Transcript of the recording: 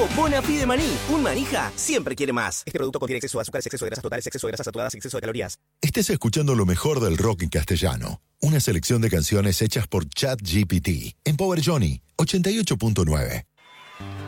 Nuevo Bonafide Maní. Un manija siempre quiere más. Este producto contiene exceso de azúcares, exceso de grasas totales, exceso de grasas saturadas y exceso de calorías. Estés escuchando lo mejor del rock en castellano. Una selección de canciones hechas por ChatGPT en Power Johnny 88.9.